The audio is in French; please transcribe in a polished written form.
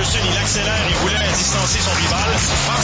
Anderson, il accélère, il voulait distancer son rival. Passe